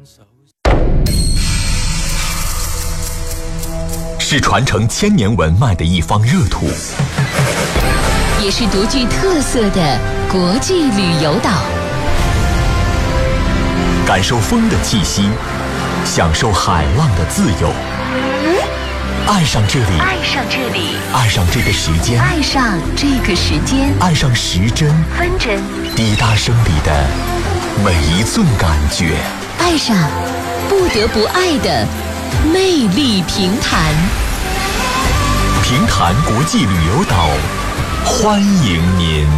是传承千年文脉的一方热土， 也是独具特色的国际旅游岛。 感受风的气息，享受海浪的自由。爱上这里， 爱上这里， 爱上这个时间， 爱上这个时间， 爱上时针分针滴答声里的每一寸感觉， 爱上不得不爱的魅力平潭。 平潭国际旅游岛，欢迎您。